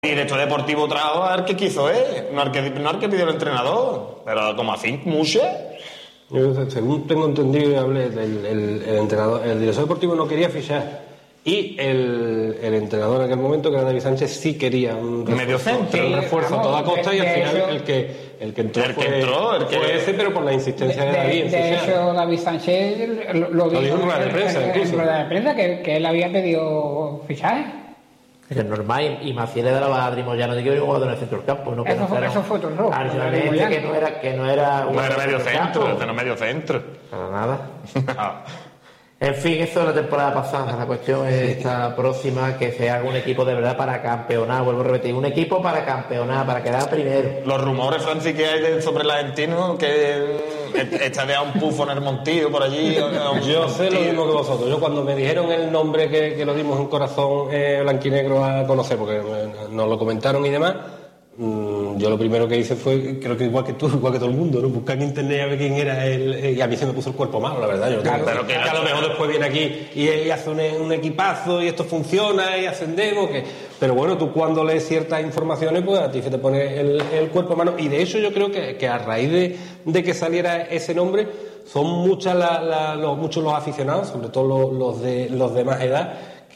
El director deportivo trajo al que quiso, no al que pidió el entrenador. Pero como así, mucho. Yo, según tengo entendido y hablé, el entrenador, el director deportivo no quería fichar. Y el entrenador en aquel momento, que era David Sánchez, sí quería un refuerzo a toda costa, y al final el que entró fue ese, pero por la insistencia de David. De hecho, David Sánchez lo dijo en rueda de prensa, incluso. En rueda de prensa, que él había pedido fichaje. Es normal, y Maciel le daba a Adri Moyano de que era un jugador en el centro del campo. No, eso fue otro error. Que no era medio centro, no medio centro. Para nada. En fin, eso es la temporada pasada. La cuestión es esta próxima, que se haga un equipo de verdad para campeonar. Vuelvo a repetir, un equipo para campeonar, para quedar primero. Los rumores, Francis, que hay sobre el argentino, que está de a un pufo en el Montillo por allí. Yo sé lo mismo que vosotros. Yo cuando me dijeron el nombre que lo dimos en Corazón Blanquinegro a conocer, porque nos lo comentaron y demás, yo lo primero que hice fue, creo que igual que todo el mundo, ¿no? Buscar en internet a ver quién era él, y a mí se me puso el cuerpo malo, la verdad. Pero que a lo mejor después viene aquí y hace un equipazo y esto funciona y ascendemos, pero bueno, tú cuando lees ciertas informaciones, pues a ti se te pone el cuerpo malo. Y de hecho yo creo que a raíz de que saliera ese nombre, son muchos los aficionados, sobre todo los de más edad,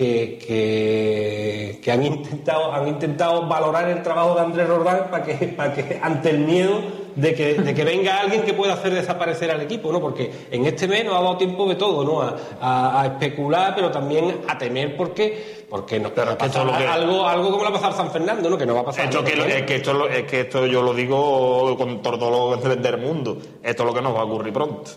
que han intentado valorar el trabajo de Andrés Roldán para que ante el miedo de que venga alguien que pueda hacer desaparecer al equipo, ¿no? Porque en este mes nos ha dado tiempo de todo, ¿no? A especular, pero también a temer porque nos puede pasar algo como le ha pasado a San Fernando, ¿no? Que no va a pasar. Esto yo lo digo con todo lo del mundo. Esto es lo que nos va a ocurrir pronto.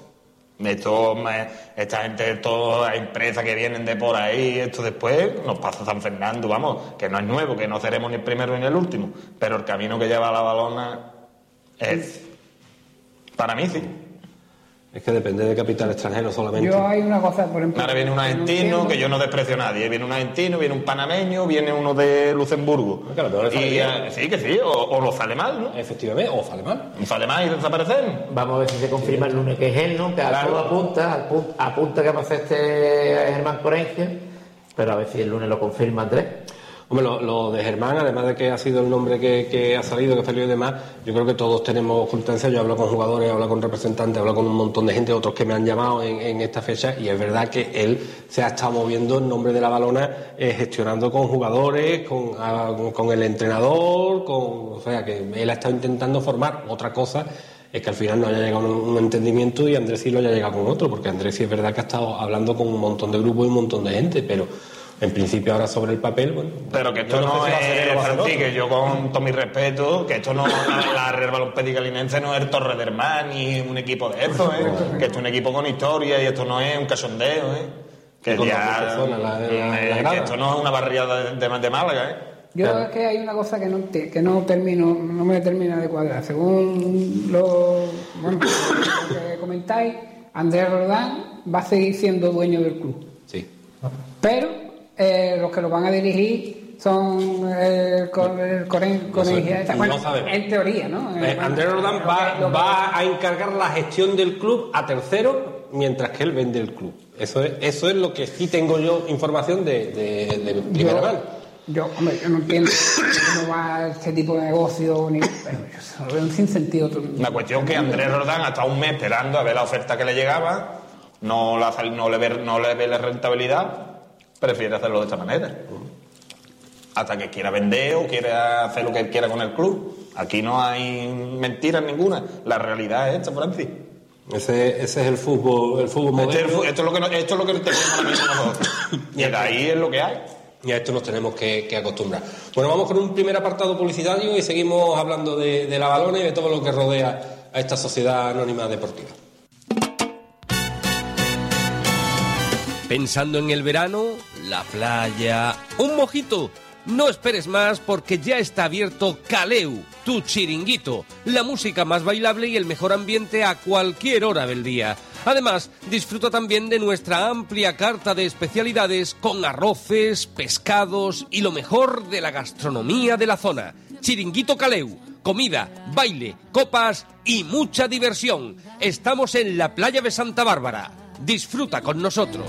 Esta gente, todas las empresas que vienen de por ahí, esto después nos pasa San Fernando, vamos, que no es nuevo, que no seremos ni el primero ni el último, pero el camino que lleva a la Balona es, para mí sí. Es que depende de capital extranjero solamente. Yo hay una cosa, por ejemplo. Ahora viene un argentino, que yo no desprecio a nadie. Viene un argentino, viene un panameño, viene uno de Luxemburgo. Claro, sí, o lo sale mal, ¿no? Efectivamente, o sale mal. Sale mal y desaparecemos. Vamos a ver si se confirma el lunes que es él, ¿no? Que todo apunta que va a ser Germán Corengia, pero a ver si el lunes lo confirma Andrés. Hombre, lo de Germán, además de que ha sido el nombre que ha salido y demás, yo creo que todos tenemos constancia. Yo hablo con jugadores, hablo con representantes, hablo con un montón de gente, otros que me han llamado en esta fecha, y es verdad que él se ha estado moviendo en nombre de la Balona, gestionando con jugadores, con el entrenador, o sea, que él ha estado intentando formar. Otra cosa es que al final no haya llegado a un entendimiento y Andrés sí lo haya llegado con otro, porque Andrés sí es verdad que ha estado hablando con un montón de grupos y un montón de gente, pero en principio ahora sobre el papel, bueno. Pero que esto no es, Francis, que yo con todo mi respeto, que esto no, la Real Balompédica Linense no es el Torre del Mar ni un equipo de estos, que esto es un equipo con historia y esto no es un cachondeo, que ya que esto no es una barriada de Málaga, Yo es que hay una cosa que no me termina de cuadrar. Según lo que comentáis, Andrés Roldán va a seguir siendo dueño del club. Sí. Pero los que lo van a dirigir son el Corengia, en teoría, ¿no? Andrés Roldán va a encargar la gestión del club a terceros mientras que él vende el club. Eso es lo que sí tengo yo información de primera mano. Yo no entiendo cómo va este tipo de negocio, pero yo lo veo sin sentido. La cuestión es que Andrés Roldán ha estado un mes esperando a ver la oferta que le llegaba, no le ve la rentabilidad, prefiere hacerlo de esta manera. Hasta que quiera vender o quiera hacer lo que él quiera con el club. Aquí no hay mentiras ninguna. La realidad es esta, Francis. Ese es el fútbol moderno. Esto es lo que tenemos ahora mismo nosotros. Y de ahí es lo que hay. Y a esto nos tenemos que acostumbrar. Bueno, vamos con un primer apartado publicitario y seguimos hablando de la Balona y de todo lo que rodea a esta sociedad anónima deportiva. Pensando en el verano, la playa, un mojito. No esperes más porque ya está abierto Caleu, tu chiringuito, la música más bailable y el mejor ambiente a cualquier hora del día. Además, disfruta también de nuestra amplia carta de especialidades con arroces, pescados y lo mejor de la gastronomía de la zona. Chiringuito Caleu, comida, baile, copas y mucha diversión. Estamos en la playa de Santa Bárbara. Disfruta con nosotros.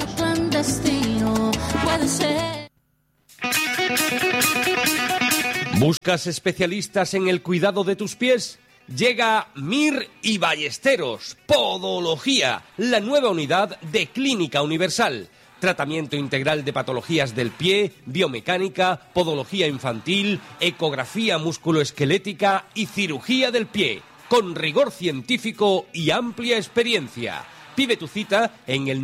¿Buscas especialistas en el cuidado de tus pies? Llega Mir y Ballesteros, Podología, la nueva unidad de Clínica Universal. Tratamiento integral de patologías del pie, biomecánica, podología infantil, ecografía musculoesquelética y cirugía del pie, con rigor científico y amplia experiencia. Pide tu cita en el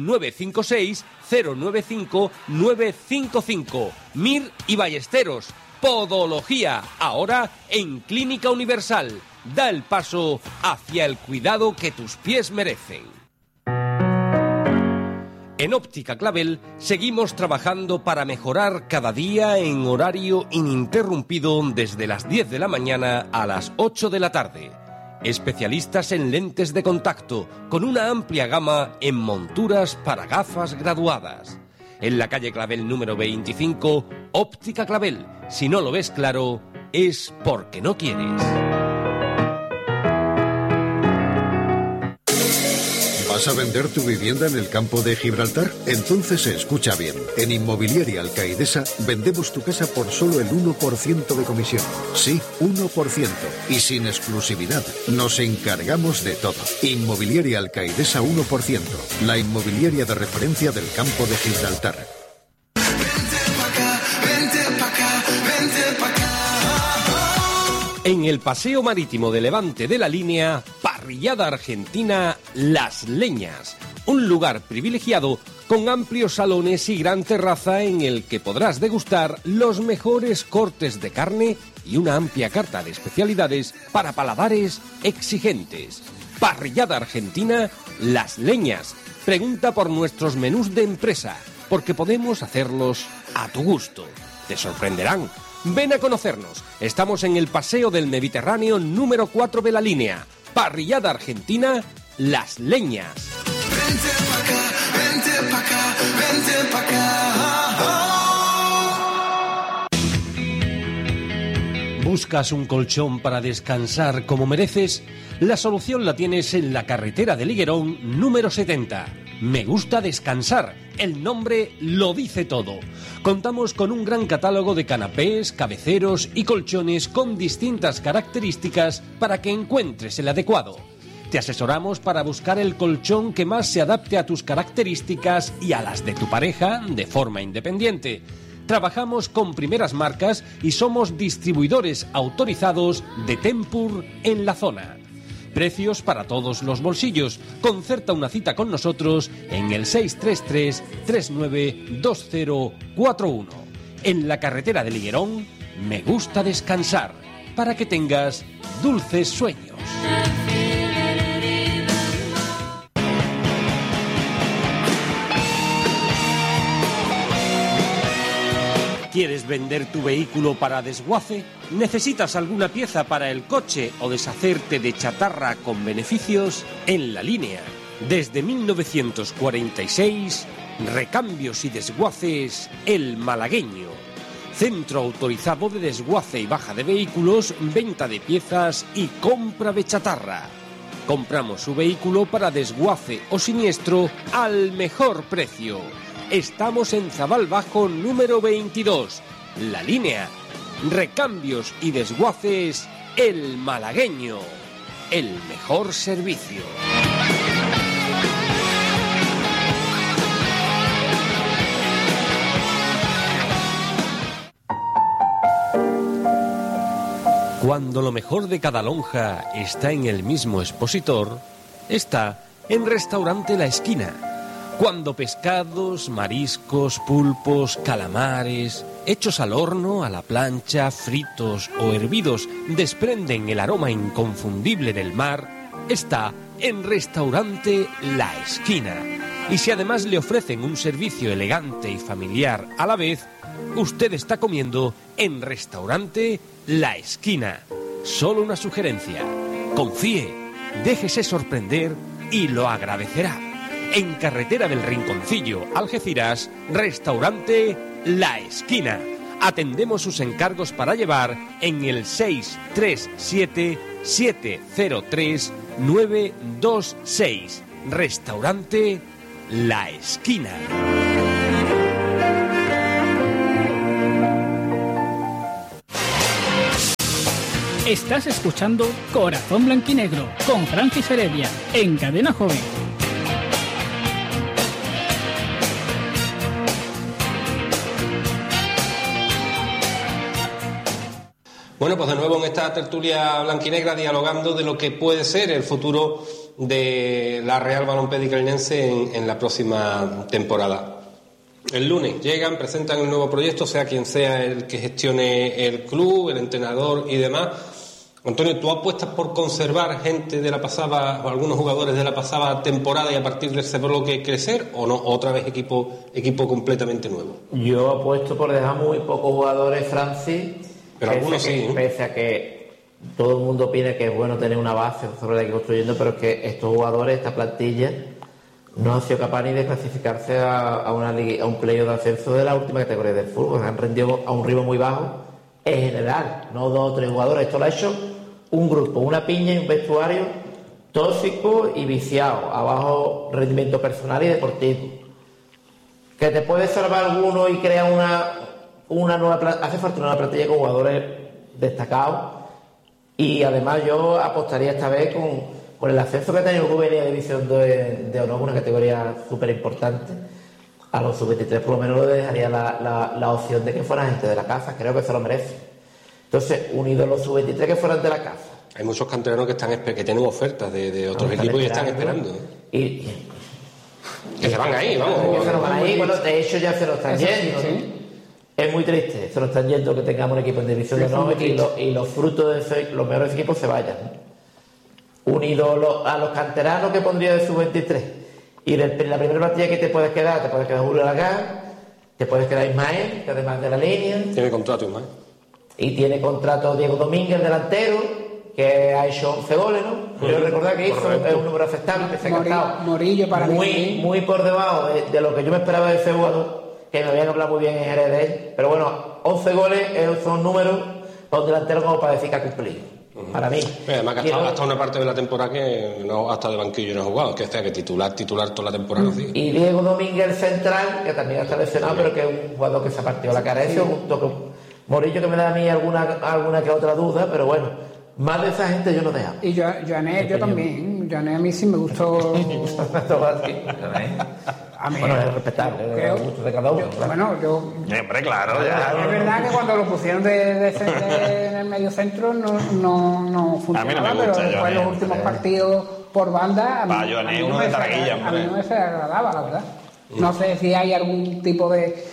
956-095-955. Mir y Ballesteros, Podología, ahora en Clínica Universal. Da el paso hacia el cuidado que tus pies merecen. En Óptica Clavel seguimos trabajando para mejorar cada día en horario ininterrumpido desde las 10 de la mañana a las 8 de la tarde. Especialistas en lentes de contacto, con una amplia gama en monturas para gafas graduadas. En la calle Clavel número 25, Óptica Clavel. Si no lo ves claro, es porque no quieres. ¿Vas a vender tu vivienda en el campo de Gibraltar? Entonces escucha bien. En Inmobiliaria Alcaidesa vendemos tu casa por solo el 1% de comisión. Sí, 1%. Y sin exclusividad. Nos encargamos de todo. Inmobiliaria Alcaidesa 1%. La inmobiliaria de referencia del campo de Gibraltar. En el Paseo Marítimo de Levante de la Línea, parrillada argentina Las Leñas. Un lugar privilegiado con amplios salones y gran terraza en el que podrás degustar los mejores cortes de carne y una amplia carta de especialidades para paladares exigentes. Parrillada argentina Las Leñas. Pregunta por nuestros menús de empresa, porque podemos hacerlos a tu gusto. Te sorprenderán. Ven a conocernos. Estamos en el Paseo del Mediterráneo número 4 de la Línea. Parrillada argentina Las Leñas. Vente pa' acá, vente pa' acá, vente pa' acá. ¿Buscas un colchón para descansar como mereces? La solución la tienes en la carretera de Liguerón número 70. Me gusta descansar. El nombre lo dice todo. Contamos con un gran catálogo de canapés, cabeceros y colchones con distintas características para que encuentres el adecuado. Te asesoramos para buscar el colchón que más se adapte a tus características y a las de tu pareja de forma independiente. Trabajamos con primeras marcas y somos distribuidores autorizados de Tempur en la zona. Precios para todos los bolsillos. Concerta una cita con nosotros en el 633-392041. En la carretera de Liguerón, me gusta descansar, para que tengas dulces sueños. ¿Quieres vender tu vehículo para desguace? ¿Necesitas alguna pieza para el coche o deshacerte de chatarra con beneficios? En La Línea, desde 1946, recambios y desguaces El Malagueño. Centro autorizado de desguace y baja de vehículos, venta de piezas y compra de chatarra. Compramos su vehículo para desguace o siniestro al mejor precio. Estamos en Zabal Bajo número 22. La Línea. Recambios y desguaces El Malagueño. El mejor servicio. Cuando lo mejor de cada lonja está en el mismo expositor, está en Restaurante La Esquina. Cuando pescados, mariscos, pulpos, calamares, hechos al horno, a la plancha, fritos o hervidos, desprenden el aroma inconfundible del mar, está en Restaurante La Esquina. Y si además le ofrecen un servicio elegante y familiar a la vez, usted está comiendo en Restaurante La Esquina. Solo una sugerencia: confíe, déjese sorprender y lo agradecerá. En Carretera del Rinconcillo, Algeciras, Restaurante La Esquina. Atendemos sus encargos para llevar en el 637-703-926. Restaurante La Esquina. Estás escuchando Corazón Blanquinegro con Francis Heredia en Cadena Joven. Bueno, pues de nuevo en esta tertulia blanquinegra dialogando de lo que puede ser el futuro de la Real Balompédica Linense en la próxima temporada. El lunes llegan, presentan el nuevo proyecto, sea quien sea el que gestione el club, el entrenador y demás. Antonio, ¿tú apuestas por conservar gente de la pasada, o algunos jugadores de la pasada temporada y a partir de ese bloque crecer, o no, otra vez equipo completamente nuevo? Yo apuesto por dejar muy pocos jugadores, Francis, pero algunos sí, ¿no? Pese a que todo el mundo opina que es bueno tener una base sobre la que ir construyendo, pero es que estos jugadores, esta plantilla, no han sido capaces ni de clasificarse a un playoff de ascenso de la última categoría del fútbol. Han rendido a un ritmo muy bajo en general, no 2 o 3 jugadores. Esto lo ha hecho un grupo, una piña y un vestuario tóxico y viciado, a bajo rendimiento personal y deportivo. Que te puede salvar alguno y crear una nueva plantilla. Hace falta una plantilla con jugadores destacados, y además yo apostaría esta vez con el ascenso que ha tenido el juvenil a División de Honor, una categoría súper importante. A los sub-23 por lo menos le dejaría la opción de que fuera gente de la casa, creo que se lo merece. Entonces, unidos los sub-23 que fueran de la casa. Hay muchos canteranos que tienen ofertas de otros equipos y están esperando. Que se van ahí, vamos. Que se nos van ahí, bueno, de hecho ya se lo están yendo. Sí. Es muy triste, se nos están yendo que tengamos un equipo en División de Honor y los frutos de los mejores equipos se vayan. Unidos a los canteranos que pondría de sub-23. Y la primera plantilla que te puedes quedar Julio Lagán, te puedes quedar Ismael, que además de la línea. Tiene contrato Ismael. Y tiene contrato Diego Domínguez, delantero, que ha hecho 11 goles, ¿no? Quiero recordar que hizo, es un número aceptable, que se ha gastado Morillo para muy por debajo de lo que yo me esperaba de ese jugador, que me habían hablado muy bien en Jerez de él. Pero bueno, 11 goles son números para un delantero como para decir que ha cumplido. Para mí. Además que hasta una parte de la temporada que no, hasta de banquillo no ha jugado, que sea que titular toda la temporada. Sí. Y Diego Domínguez, el central, que también está lesionado, pero que es un jugador que se ha partido la cara. Eso junto con Morillo, que me da a mí alguna que otra duda, pero bueno, más de esa gente yo no dejo. Y Joanet, yo también. Joanet a mí sí me gustó. A mí, bueno, es respetable, creo, gusto de cada uno. Hombre, claro, ya. Es verdad que cuando lo pusieron de en el medio centro no funcionaba, a mí no me gusta, pero después los últimos partidos por banda a mí no me desagradaba, la verdad. No sé si hay algún tipo de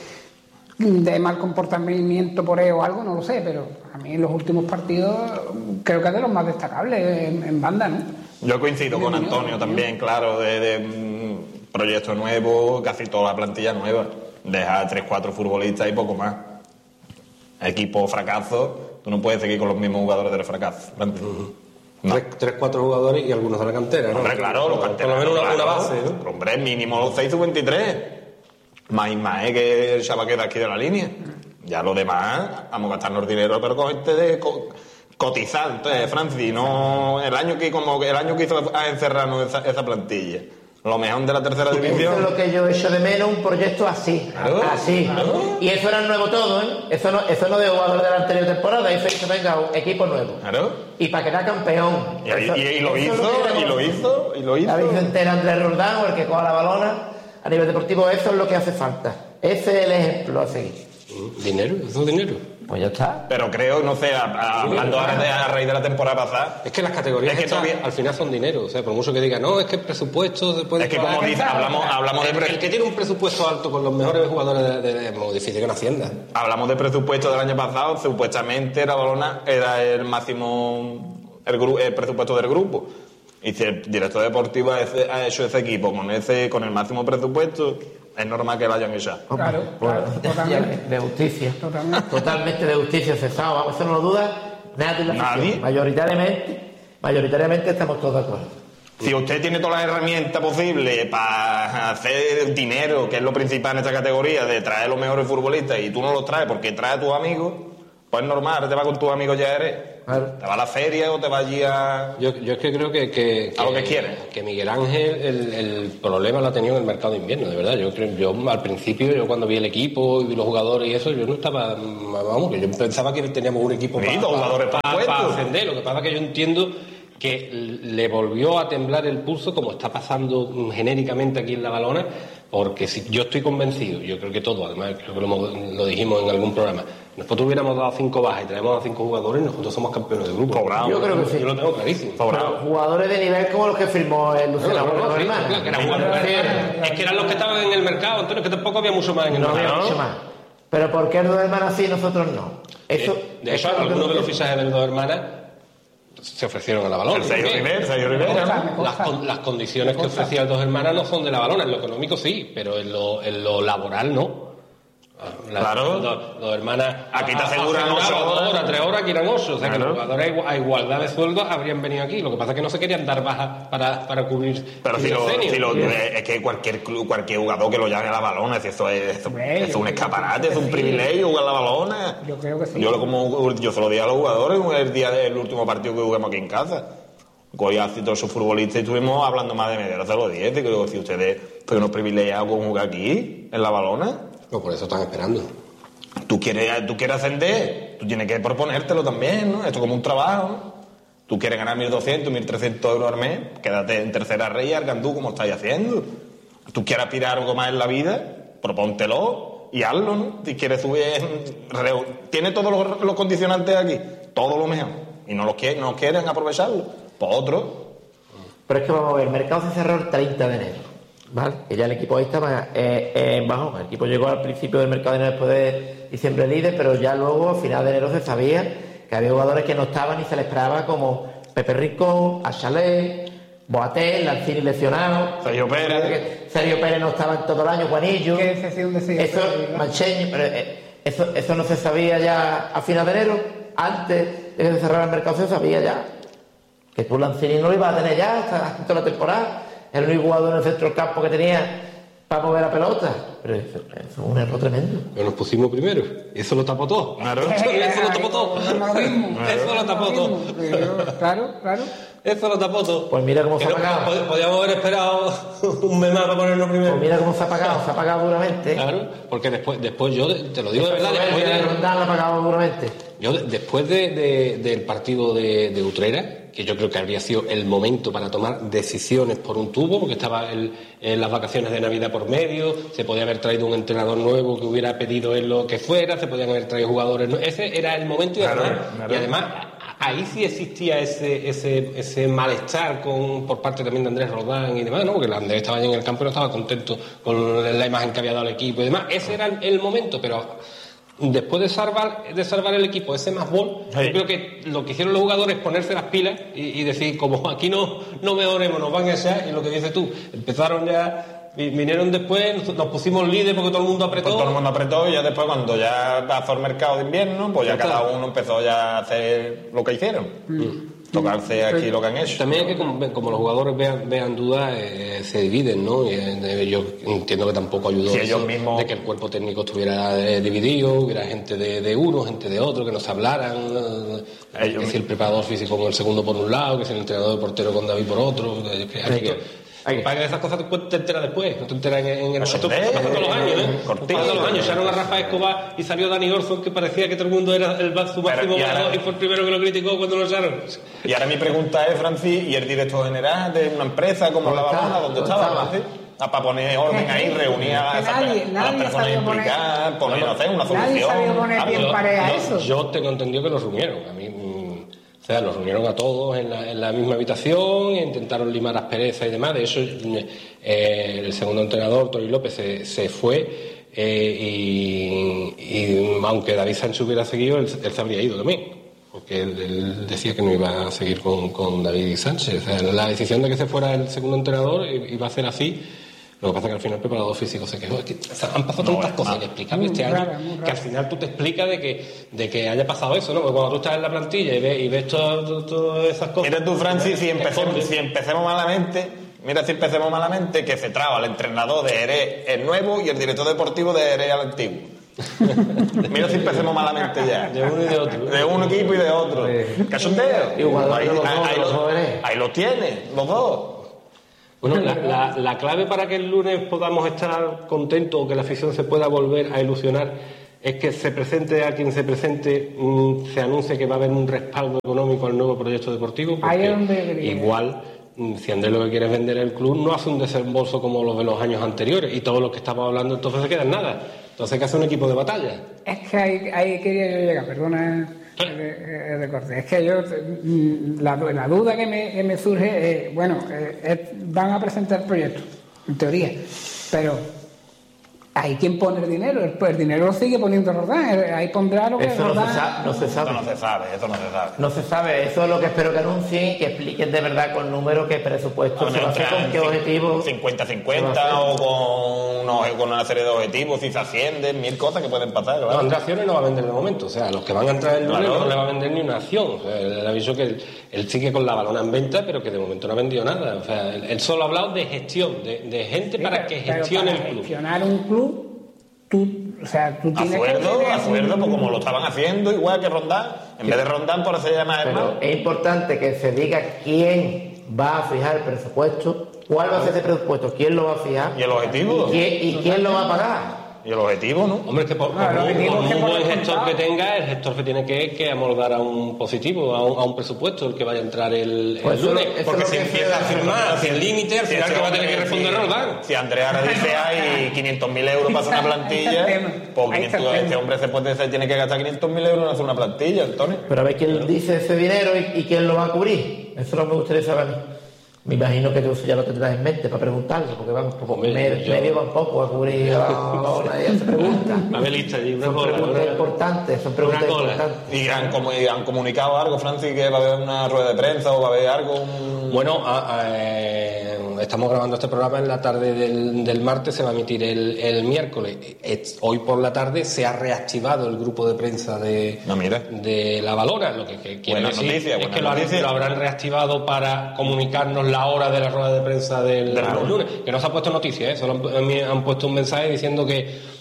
mal comportamiento por él o algo, no lo sé, pero a mí en los últimos partidos creo que es de los más destacables en banda, ¿no? Yo coincido con Antonio también, claro, de proyecto nuevo, casi toda la plantilla nueva. Deja 3-4 futbolistas y poco más. Equipo fracaso, tú no puedes seguir con los mismos jugadores del fracaso. No. 3-4 jugadores y algunos de la cantera, ¿no? Hombre, claro, los canteranos. Por lo menos una base, ¿no? Hombre, mínimo los 6 sub-23. Más Ismael que el chaval que de aquí de la línea. Ya lo demás, vamos a gastarnos dinero, pero con este de cotizar. Entonces, Francis, no, el año que hizo a encerrarnos esa plantilla. Lo mejor de la tercera división. Eso es lo que yo echo de menos, un proyecto así. Claro, así. Claro. Y eso era el nuevo todo, ¿eh? Eso no de jugador de la anterior temporada, eso es que venga un equipo nuevo. Claro. Y para quedar campeón. Y lo hizo. La vida entera Andrés Roldán, o el que coja la balona, a nivel deportivo, eso es lo que hace falta. Ese es el ejemplo a seguir. ¿Dinero? ¿Eso es dinero? Pues ya está. Pero creo, no sé, hablando a raíz de la temporada pasada. Es que las categorías que al final son dinero. O sea, por mucho que diga, no, es que el presupuesto se puede. Es que como dice, hablamos de el que tiene un presupuesto alto con los mejores jugadores es muy difícil que no ascienda. Hablamos de presupuesto del año pasado, supuestamente la balona era el máximo, el presupuesto del grupo. Y si el director deportivo ha hecho ese equipo con el máximo presupuesto, es normal que lo hayan echado. Claro, totalmente. De justicia. Totalmente de justicia, cesado. Vamos, eso no lo duda nadie. Mayoritariamente estamos todos de acuerdo. Si usted tiene todas las herramientas posibles para hacer dinero, que es lo principal en esta categoría, de traer los mejores futbolistas, y tú no los traes porque traes a tus amigos, Pues normal, te vas con tus amigos ya eres. Claro. Te vas a la feria o te vas allí a... Yo es que creo que a lo que quieres. Que Miguel Ángel el problema lo ha tenido en el mercado de invierno, de verdad. Yo al principio, yo cuando vi el equipo y vi los jugadores y eso, yo no estaba... Vamos, que yo pensaba que teníamos un equipo para ascender. Lo que pasa es que yo entiendo que le volvió a temblar el pulso, como está pasando genéricamente aquí en La Valona, porque si yo estoy convencido, yo creo que todo, además creo que lo dijimos en algún programa, nosotros hubiéramos dado 5 bajas y traemos a 5 jugadores y nosotros somos campeones de grupo. Cobrado. Yo creo que sí. Yo lo tengo clarísimo. Jugadores de nivel como los que firmó el Luciano. Es que eran los que estaban en el mercado, Antonio, que tampoco había mucho más en el mercado. No había mucho más. Pero ¿por qué el Dos Hermanas sí y nosotros no? De hecho, algunos de los fichajes del Dos Hermanas se ofrecieron a La Valona. Sergio Rivera. Las condiciones que ofrecía el Dos Hermanas no son de La Valona. En lo económico sí, pero en lo laboral no. Claro. Dos Hermanas. Aquí te aseguran 8 horas, 3 horas, aquí eran 8. O sea, que los jugadores a igualdad de sueldos habrían venido aquí. Lo que pasa es que no se querían dar bajas para cubrir. Pero es que cualquier club, cualquier jugador que lo llame a La Valona, eso es un escaparate, es un privilegio jugar a La Valona. Yo creo que sí. Yo se lo di a los jugadores el día del último partido que jugamos aquí en casa. Goiás y todos esos futbolistas, y estuvimos hablando más de media hora, se lo dije. Que digo, si ustedes son unos privilegiados con jugar aquí, en La Valona. No, por eso están esperando. Tú quieres ascender, tú tienes que proponértelo también, ¿no? Esto es como un trabajo, ¿no? Tú quieres ganar 1.200, 1.300 euros al mes, quédate en tercera rey y Argandú como estáis haciendo. Tú quieres aspirar a algo más en la vida, propóntelo y hazlo, ¿no? Si quieres subir, tiene todos los condicionantes aquí, todo lo mejor, y no quieren aprovecharlo, pues otro. Pero es que vamos a ver, el mercado se cerró el 30 de enero. ¿Vale? Que ya el equipo ahí estaba en bajón. El equipo llegó al principio del mercado de enero, después de diciembre líder, pero ya luego, a final de enero, se sabía que había jugadores que no estaban y se les esperaba, como Pepe Rincón, Achalet, Boateng, Lanzini lesionado, Sergio Pérez no estaba en todo el año, Juanillo. ¿Qué excepción decía? Eso, Mancheño, pero eso no se sabía ya a final de enero. Antes de que se cerrara el mercado se sabía ya que tú Lanzini no lo ibas a tener ya hasta toda la temporada. El único jugador en el centro del campo que tenía para mover la pelota. Pero eso es un error tremendo. Pero nos pusimos primero. Eso lo tapó todo. Claro. Eso lo tapó todo. Eso lo tapó todo. Claro. Eso lo tapó todo. Pues mira cómo se ha pagado. Podíamos haber esperado un mes más para ponernos primero. Pues mira cómo se ha pagado duramente. Claro, porque después yo te lo digo de verdad. Después de Rondán ha pagado duramente. Yo después del partido de Utrera, que yo creo que habría sido el momento para tomar decisiones por un tubo, porque estaba en las vacaciones de Navidad por medio, se podía haber traído un entrenador nuevo que hubiera pedido él lo que fuera, se podían haber traído jugadores nuevos. Ese era el momento y además ahí sí existía ese malestar por parte también de Andrés Roldán y demás, ¿no? Porque Andrés estaba allí en el campo y no estaba contento con la imagen que había dado el equipo y demás. Ese era el momento, pero después de salvar el equipo ese más gol, yo creo que lo que hicieron los jugadores es ponerse las pilas y decir, como aquí no mejoremos, nos van a echar, y lo que dices tú, empezaron ya, vinieron después, nos pusimos líderes porque todo el mundo apretó. Pues todo el mundo apretó, y ya después, cuando ya pasó el mercado de invierno, pues ya cada uno empezó ya a hacer lo que hicieron. Tocarse aquí lo que han hecho. También es que como los jugadores vean dudas, se dividen, ¿no? Y yo entiendo que tampoco ayudó eso, mismos... de que el cuerpo técnico estuviera dividido, hubiera gente de uno, gente de otro, que no se hablaran, que si el preparador físico con el segundo por un lado, que si el entrenador de portero con David por otro, para que esas cosas te enteras después, no te enteras en el... Esto pasa todos los años, todos los años. Echaron a Rafa Escobar y salió Dani Orson, que parecía que todo el mundo era su máximo goleador, y fue el primero que lo criticó cuando lo echaron. Y ahora mi pregunta es, Francis, ¿y el director general de una empresa como La Valona, dónde estaba, Francis? Para poner orden ahí, reunir a las personas implicadas, poner una solución. Nadie sabía poner bien pareja a eso. Yo tengo entendido que lo reunieron. A mí... O sea, los reunieron a todos en la misma habitación, e intentaron limar asperezas y demás. De hecho, el segundo entrenador, Tori López, se fue, y aunque David Sánchez hubiera seguido, él se habría ido también, porque él decía que no iba a seguir con David Sánchez. O sea, la decisión de que se fuera el segundo entrenador iba a ser así. Lo que pasa es que al final el preparador físico se quejó. Es que han pasado tantas cosas que explicarme este año, que al final tú te explicas de que haya pasado eso, ¿no? Porque cuando tú estás en la plantilla y ves todas esas cosas... Mira tú, Francis, si empecemos malamente, que se traba el entrenador de Jerez el nuevo y el director deportivo de Jerez el antiguo. Mira si empecemos malamente ya. De uno y de otro. De un equipo y de otro. Cachondeo. Igual ahí lo tiene, los dos. Bueno, la clave para que el lunes podamos estar contentos o que la afición se pueda volver a ilusionar es que se presente a quien se presente, se anuncie que va a haber un respaldo económico al nuevo proyecto deportivo. Ahí es donde igual, si Andrés lo que quiere es vender el club, no hace un desembolso como los de los años anteriores y todo lo que estamos hablando entonces se queda en nada. Entonces hay que hacer un equipo de batalla. Es que ahí quería yo llegar, perdona el recorte. Es que yo, la duda que me surge, van a presentar el proyecto, en teoría, pero hay quien pone el dinero, el dinero lo sigue poniendo Roldán, ahí pondrá lo que eso Roldán... no se sabe. Eso no se sabe. No se sabe, eso es lo que espero que anuncien, que expliquen de verdad con números qué presupuesto se va a hacer, con qué objetivos. 50-50 o con una serie de objetivos, si se ascienden, 1000 cosas que pueden pasar. No, Andrés Acciones no va a vender de momento, o sea, los que van a entrar el lunes no le va a vender ni una acción. O sea, él avisó que él sigue con la balona en venta, pero que de momento no ha vendido nada. O sea, él solo ha hablado de gestión, de gente para que gestione el club. Gestionar un club, tú tienes acuerdo, que... pues como lo estaban haciendo, igual que Roldán. En vez de Roldán, por se llama Pero es importante que se diga quién va a fijar el presupuesto, cuál va a ser ese presupuesto, quién lo va a fijar. ¿Y el objetivo? ¿Y quién lo va a pagar? ¿Y el objetivo, no? Hombre, es que por un buen gestor que tenga, el gestor que tiene que amoldar a un positivo, a un presupuesto, el que vaya a entrar el lunes. Porque si empieza a firmar hacia el límite, al final que va a tener que responder Roldán. Si Andrea ahora dice hay 500.000 euros para hacer una plantilla, pues este hombre se tiene que gastar 500.000 euros en hacer una plantilla, Antonio. Pero a ver quién dice ese dinero y quién lo va a cubrir. Eso no me gustaría saber a mí. Me imagino que tú ya lo tendrás en mente para preguntarlo, porque vamos, medio tampoco a cubrir la y hace preguntas. A ver, lista, son preguntas importantes, son preguntas importantes. ¿Y han comunicado algo, Francis, que va a haber una rueda de prensa o va a haber algo? Bueno, estamos grabando este programa en la tarde del martes, se va a emitir el miércoles. Hoy por la tarde se ha reactivado el grupo de prensa de La Balona. Lo que quiero decir es que lo habrán reactivado para comunicarnos la hora de la rueda de prensa del lunes. Que no se ha puesto noticia, solo han puesto un mensaje diciendo que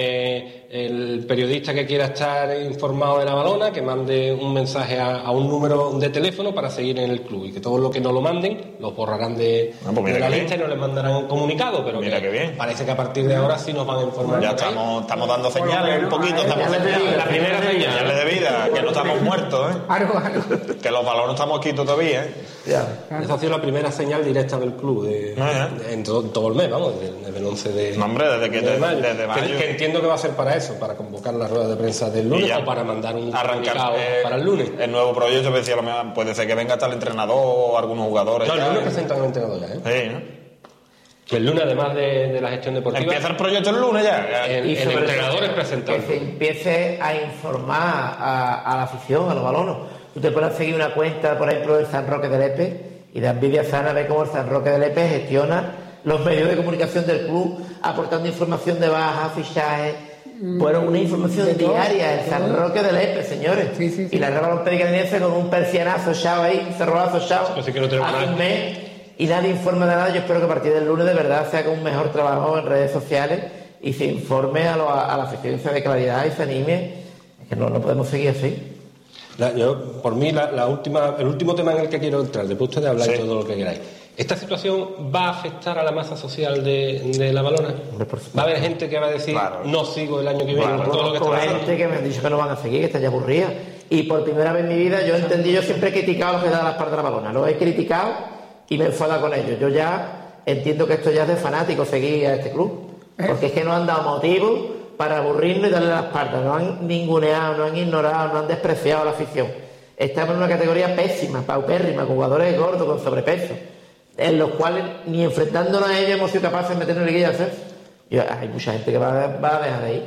el periodista que quiera estar informado de La Balona, que mande un mensaje a un número de teléfono para seguir en el club, y que todos los que no lo manden los borrarán de la lista y no les mandarán un comunicado, pero parece que a partir de ahora sí nos van a informar. Ya estamos dando señales un poquito, la primera señal de vida, que no estamos muertos, que los balones estamos quitos todavía. Esa ha sido la primera señal directa del club en todo el mes, vamos, desde el 11 de mayo. Desde mayo. Que entiendo que va a ser para eso, para convocar la rueda de prensa del lunes o para mandar un comunicado para el lunes. El nuevo proyecto, puede ser que venga hasta el entrenador o algunos jugadores. No, el lunes presentan al entrenador ya, Sí, ¿no? Que el lunes, además de la gestión deportiva... Empieza el proyecto el lunes ya. El entrenador es presentado. Que se empiece a informar a la afición, a los balonos. Tú te puedes seguir una cuenta, por ejemplo, del San Roque de Lepe, y de envidia sana ver cómo el San Roque de Lepe gestiona los medios de comunicación del club, aportando información de bajas, fichajes. Bueno, una información diaria, el San Roque de Lepe, señores. Sí. Y la Real Baloncesto Canadiense con un persianazo echado ahí, un cerrolazo echado, hace un mes, y nadie informa de nada. Yo espero que a partir del lunes de verdad se haga un mejor trabajo en redes sociales y se informe a la afición de claridad y se anime. Es que no podemos seguir así. Por mí, el último tema en el que quiero entrar, después ustedes habláis todo lo que queráis. ¿Esta situación va a afectar a la masa social de La Balona? ¿Va a haber gente que va a decir, no sigo el año que viene por todo lo que está pasando? Gente que me han dicho que no van a seguir, que están ya aburridas. Y por primera vez en mi vida yo siempre he criticado a los que dan las partes de La Balona. Los he criticado y me he enfadado con ellos. Yo ya entiendo que esto ya es de fanáticos seguir a este club. Porque es que no han dado motivos para aburrirnos y darle las partes. No han ninguneado, no han ignorado, no han despreciado a la afición. Estamos en una categoría pésima, paupérrima, con jugadores gordos, con sobrepeso, en los cuales ni enfrentándonos a ellos hemos sido capaces de meternos en liguilla de ascenso. Hay mucha gente que va a dejar de ir.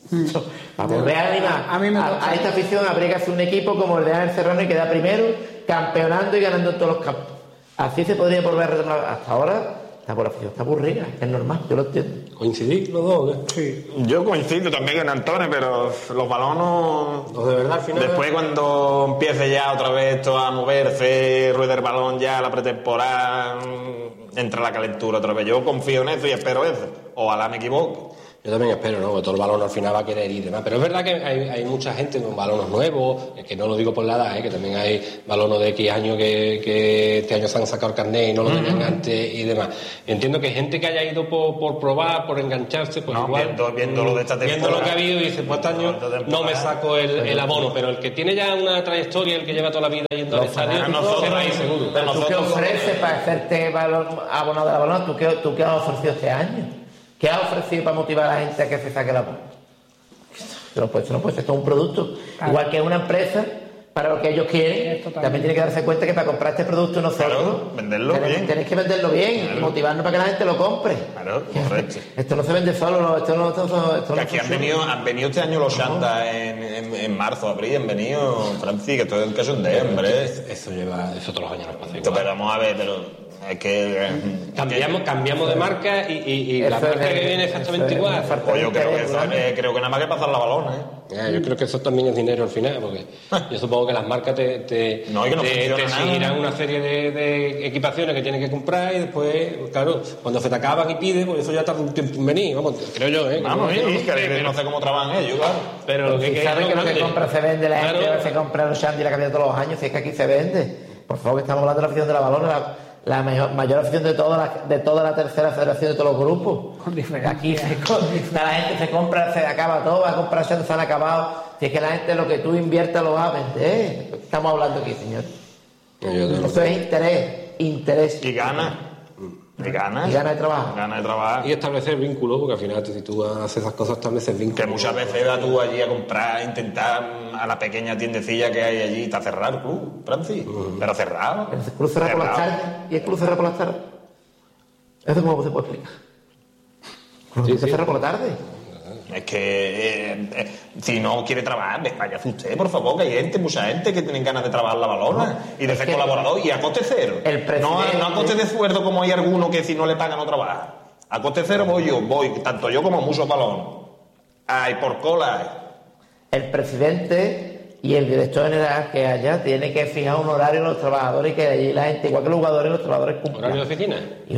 Para volver a animar a esta afición habría que hacer un equipo como el de Ángel Serrano y quedar primero, campeonando y ganando en todos los campos. Así se podría volver a retornar. Hasta ahora la afición está aburrida, es normal, yo lo entiendo. ¿Coincidís los dos? Sí. Yo coincido también con Antonio, pero los balones... Los de verdad al final... Después cuando empiece ya otra vez esto a moverse, rueda el balón ya, la pretemporada, entra la calentura otra vez. Yo confío en eso y espero eso. Ojalá me equivoque. Yo también espero, ¿no? Porque todo el balón al final va a querer ir y demás. Pero es verdad que hay mucha gente con balones nuevos, que no lo digo por la edad, que también hay balones de X años que este año se han sacado el carnet y no lo tenían antes y demás. Entiendo que hay gente que haya ido por probar, por engancharse, pues igual viendo lo de esta temporada, viendo lo que ha habido y dice, pues este año no me saco el abono. Pero el que tiene ya una trayectoria, el que lleva toda la vida yendo al estadio, se va a ir seguro. Pero ¿tú qué ofreces para hacerte abonado de la balona? ¿Tú qué has ofrecido este año? ¿Qué has ofrecido para motivar a la gente a que se saque la bola? Esto no puede ser, esto es un producto. Claro. Igual que una empresa, para lo que ellos quieren, también tiene que darse cuenta que para comprar este producto nosotros tenéis que venderlo bien y motivarnos para que la gente lo compre. Claro, correcto. Esto no se vende solo, esto no aquí han venido este año los Shantas en marzo, abril, han venido, Francis, que esto es un caso de hombre. Eso todos los años nos pasa igual. Pero vamos a ver, pero... Es que cambiamos de marca y la marca que viene exactamente igual. Pues yo creo que nada más que pasar la balona, yo creo que eso también es dinero al final, porque yo supongo que las marcas te exigirán una serie de equipaciones que tienes que comprar y después, claro, cuando se te acaban y pides, pues eso ya tarda un tiempo en venir, vamos, creo yo, Vamos, no sé cómo trabajan ellos, claro. Pero lo que saben que lo que compra se vende, la gente se compra los Shandy la cambia todos los años, si es que aquí se vende. Por favor, que estamos hablando de la afición de la balona, la mayor afición de toda la tercera federación de todos los grupos. Aquí la gente se compra, se acaba todo, va a comprar, se han acabado. Si es que la gente lo que tú inviertas lo va a vender. Estamos hablando aquí, señor. Esto es interés. Y gana. Y gana de trabajo. Gana de trabajo. Y establecer vínculos, porque al final si tú haces esas cosas estableces vínculos. Que muchas veces vas tú allí a comprar, intentar a la pequeña tiendecilla que hay allí, está cerrado el club, Francis. Pero cerrado. El club cerrado por las tardes. ¿Y el club cerrado por las tardes? ¿Eso cómo se puede explicar? ¿El club cerrado por la tarde? Es que si no quiere trabajar, váyase usted, por favor, que hay mucha gente que tienen ganas de trabajar la balona y de ser colaborador y a coste cero. No a coste de sueldo como hay algunos que si no le pagan no trabaja. A coste cero voy tanto yo como muchos balones. Ay, por cola. El presidente y el director general que haya tiene que fijar un horario a los trabajadores y que allí la gente, igual que los jugadores, los trabajadores cumplan. ¿Horario de oficina? Y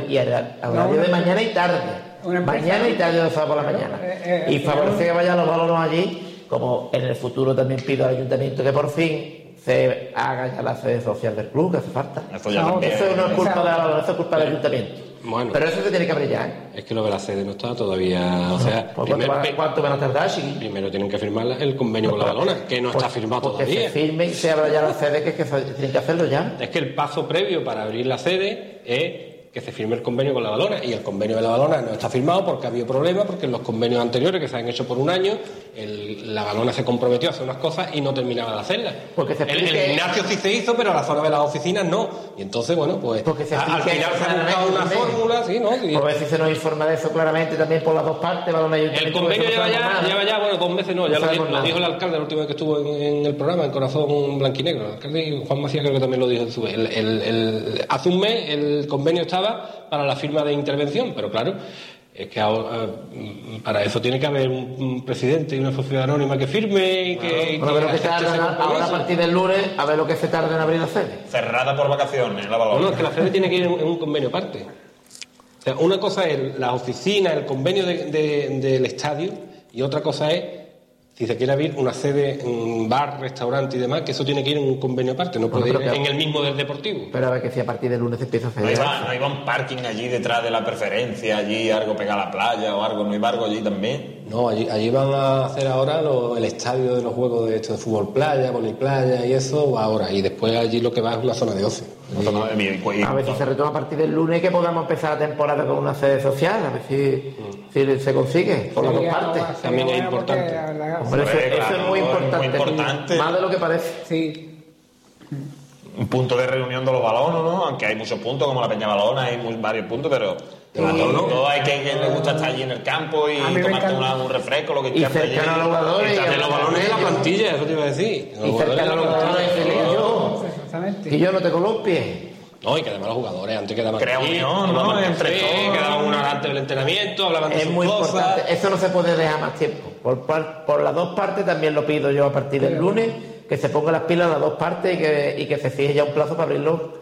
horario de mañana y tarde. Mañana y tarde de sábado por la mañana. Y favorece que vayan los balones allí, como en el futuro también pido al ayuntamiento que por fin se haga ya la sede social del club, que hace falta. Eso no es culpa de la balona, eso es culpa del ayuntamiento. Bueno, pero eso se tiene que abrir ya. Es que lo de la sede no está todavía. O sea, ¿cuánto van a tardar, Chiqui? Primero tienen que firmar el convenio con la balona, que no está firmado todavía. Que se firme y se abra ya la sede, que tienen que hacerlo ya. Es que el paso previo para abrir la sede es que se firme el convenio con la balona, y el convenio de la balona no está firmado porque ha habido problemas, porque en los convenios anteriores que se han hecho por un año la balona se comprometió a hacer unas cosas y no terminaba de hacerlas. El gimnasio sí se hizo, pero la zona de las oficinas no, y entonces bueno, pues al final se ha buscado una fórmula, ¿sí? ¿No? Por ver si se nos informa de eso claramente también por las dos partes. El convenio lleva ya, bueno, 2 meses no, ya lo dijo el alcalde la última vez que estuvo en el programa, en Corazón Blanquinegro. El alcalde Juan Macías creo que también lo dijo en su vez. Hace un mes el convenio estaba para la firma de intervención, pero claro, es que ahora, para eso tiene que haber un presidente y una sociedad anónima que firme y que... A ver lo que tarda ahora a partir del lunes, a ver lo que se tarda en abrir la sede. Cerrada por vacaciones, la balona. No, es que la sede tiene que ir en un convenio aparte. O sea, una cosa es las oficinas, el convenio del estadio, y otra cosa es si se quiere abrir una sede, un bar, restaurante y demás, que eso tiene que ir en un convenio aparte, no puede ir en el mismo del deportivo. Pero a ver que si a partir del lunes se empieza a hacer... No iba un parking allí detrás de la preferencia, allí algo pegado a la playa o algo, no iba algo allí también. No, allí van a hacer ahora el estadio de los juegos de fútbol playa, voleiplaya y eso ahora, y después allí lo que va es una zona de ocio. A ver si se retoma a partir del lunes que podamos empezar la temporada con una sede social, a ver si se consigue por las dos partes. También es importante. Hombre, eso es muy importante, más de lo que parece. Sí. Un punto de reunión de los balones, ¿no? Aunque hay muchos puntos, como la Peña Balona, hay varios puntos, pero a todos hay que les gusta estar allí en el campo y tomarte un refresco, lo que quieras. Y cercano a los jugadores. Y los balones de la plantilla, eso te iba a decir. Y cercano a los jugadores, que yo no te columpie. No, y que además los jugadores antes quedaban crea unión, ¿no? Entre todos. Quedaban una hora antes del entrenamiento, hablaban de sus muy cosas. Importante. Eso no se puede dejar más tiempo. Por las dos partes también lo pido yo a partir del lunes, que se ponga las pilas las dos partes y que se fije ya un plazo para abrirlo.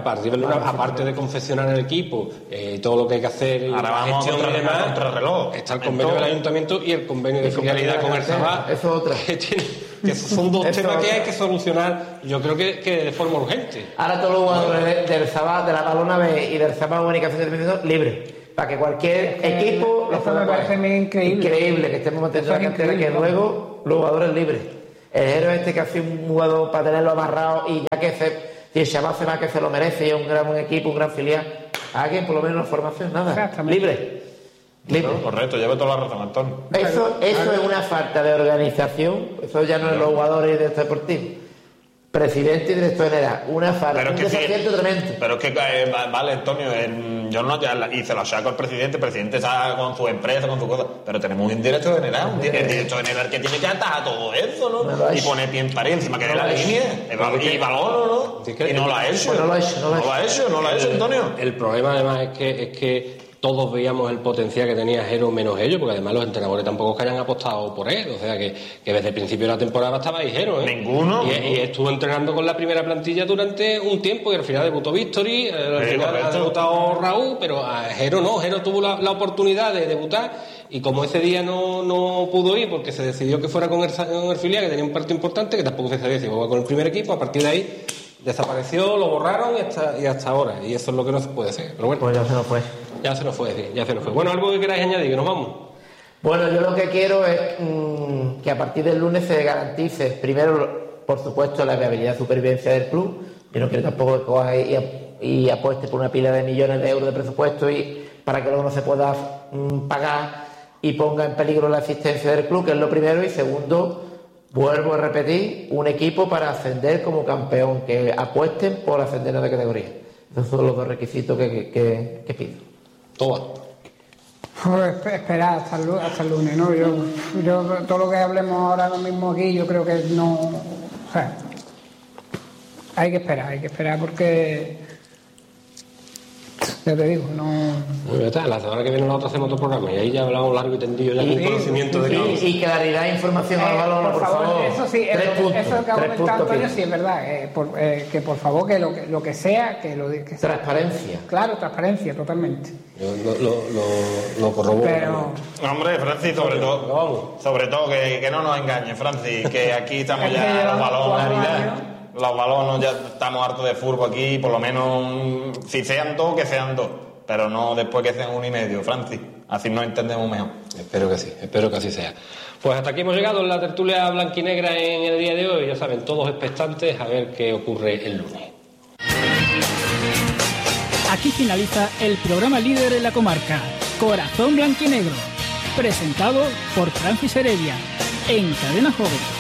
Aparte de confeccionar el equipo, todo lo que hay que hacer, ahora vamos a contrarreloj. Está el convenio del ayuntamiento y el convenio de filialidad con el Sabá. Eso es otra. Que son dos temas que hay que solucionar, yo creo que de forma urgente. Ahora todos los jugadores del Sabá, de la Balona B y del Sabá Comunicación de Televisión libres, para que cualquier equipo lo pueda. Eso me parece increíble Que estemos manteniendo la cantera, que luego los jugadores libres. El héroe que hace un jugador para tenerlo amarrado y ya que si el Sabá se va, que se lo merece y es un gran equipo, un gran filial, alguien por lo menos la formación, nada, libre. No, correcto, lleva toda la razón, Antonio. Eso es una falta de organización, eso ya no es los jugadores de este deportivo. Presidente y director general, una falta, un desacierto tremendo. Pero es que, vale, Antonio, yo no y se lo saco al presidente, el presidente está con su empresa, con su cosa, pero tenemos un director general, el director general que tiene que atar todo eso, ¿no? Y poner pie en pared encima que de la línea, y balón, ¿no? Y no lo ha hecho. No lo ha hecho, Antonio. El problema además es que todos veíamos el potencial que tenía Jero menos ellos, porque además los entrenadores tampoco que hayan apostado por él, o sea que desde el principio de la temporada estaba ahí Jero, Ninguno. Y estuvo entrenando con la primera plantilla durante un tiempo y al final debutó Victory, al final ha debutado Raúl, pero a Jero no, Jero tuvo la oportunidad de debutar y como ese día no pudo ir porque se decidió que fuera con el filial, que tenía un partido importante, que tampoco se sabía si iba con el primer equipo, a partir de ahí desapareció, lo borraron y hasta ahora, y eso es lo que no se puede hacer. Pero bueno, pues ya se nos fue. Ya se nos fue. Bueno, algo que queráis añadir, que nos vamos. Bueno, yo lo que quiero es que a partir del lunes se garantice, primero, por supuesto, la viabilidad y supervivencia del club. Yo no quiero tampoco que coja y apueste por una pila de millones de euros de presupuesto y para que luego no se pueda pagar y ponga en peligro la existencia del club, que es lo primero. Y segundo, vuelvo a repetir, un equipo para ascender como campeón, que apuesten por ascender de categoría. Esos son los dos requisitos que pido. Toma. Esperar hasta el lunes, ¿no? Yo todo lo que hablemos ahora mismo aquí, yo creo que no. O sea, hay que esperar porque. Ya te digo, no. La semana que viene nosotros hacemos otro programa y ahí ya hablamos largo y tendido ya con conocimiento de causa. Y claridad e información al balón, por favor. Eso sí, eso que ha comentado Antonio, sí es verdad. Que por favor, que lo que sea, que transparencia. Claro, transparencia, totalmente. Lo corroboro. Pero... Hombre, Francis, sobre todo que no nos engañe, Francis, que aquí estamos ya los balones. Los balones ya estamos hartos de fútbol aquí, por lo menos si sean dos, que sean dos, pero no después que sean 1,5, Francis, así nos entendemos mejor. Espero que así sea. Pues hasta aquí hemos llegado en la tertulia blanquinegra en el día de hoy, ya saben, todos expectantes a ver qué ocurre el lunes. Aquí finaliza el programa líder en la comarca, Corazón Blanquinegro, presentado por Francis Heredia, en Cadena Joven.